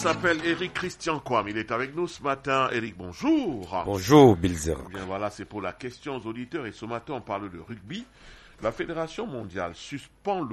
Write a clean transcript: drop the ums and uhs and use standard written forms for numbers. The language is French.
s'appelle Eric Christian Kwame. Il est avec nous ce matin. Eric, bonjour. Bonjour, Bilzer. Bien voilà, c'est pour la question aux auditeurs. Et ce matin, on parle de rugby. La Fédération mondiale suspend le